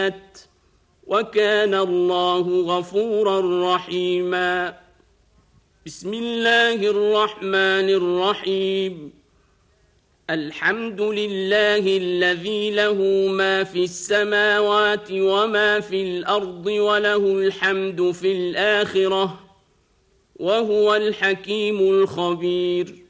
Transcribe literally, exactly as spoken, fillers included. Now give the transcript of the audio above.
وكان الله غفورا رحيما. بسم الله الرحمن الرحيم. الحمد لله الذي له ما في السماوات وما في الأرض وله الحمد في الآخرة وهو الحكيم الخبير.